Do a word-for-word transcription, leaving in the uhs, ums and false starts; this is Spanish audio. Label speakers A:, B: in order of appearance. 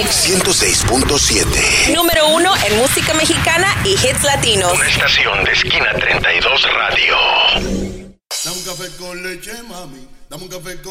A: ciento seis punto siete.
B: Número uno en música mexicana y hits latinos.
A: Una estación de Esquina treinta y dos Radio.
C: Dame un café con leche, mami. Dame un café con